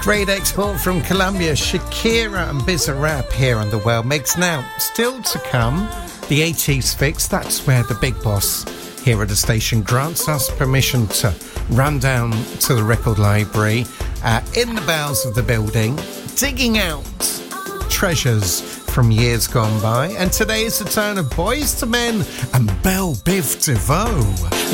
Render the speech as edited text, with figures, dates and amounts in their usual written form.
Great export from Colombia. Shakira and Bizarrap here on the World Mix. Now, still to come, the 80s fix. That's where the big boss here at the station grants us permission to run down to the record library in the bowels of the building, digging out treasures from years gone by. And today is the turn of Boyz II Men and Belle Biv DeVoe.